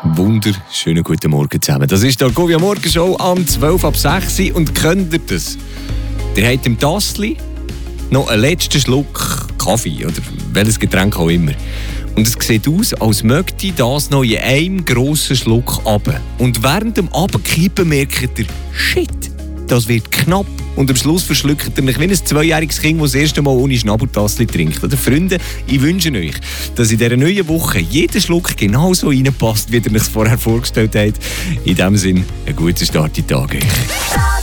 wunderschönen guten Morgen zusammen. Das ist die Argovia Morgenshow am 12 ab 6 und könnt ihr das? Ihr habt im Tassli noch einen letzten Schluck Kaffee oder welches Getränk auch immer. Und es sieht aus, als möchte das noch in einem grossen Schluck runter. Und während dem Runterkippen merkt ihr, shit, das wird knapp. Und am Schluss verschluckt ihr euch wie ein 2-jähriges Kind, das das erste Mal ohne Schnabeltassli trinkt. Oder Freunde, ich wünsche euch, dass in dieser neuen Woche jeder Schluck genau so reinpasst, wie ihr euch es vorher vorgestellt habt. In diesem Sinne, einen guten Start in den Tag.